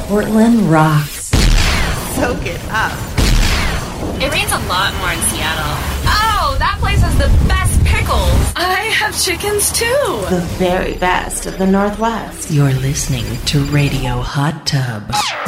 Portland rocks. Soak it up. It rains a lot more in Seattle. Oh, that place has the best pickles. I have chickens too. The very best of the Northwest. You're listening to Radio Hot Tub.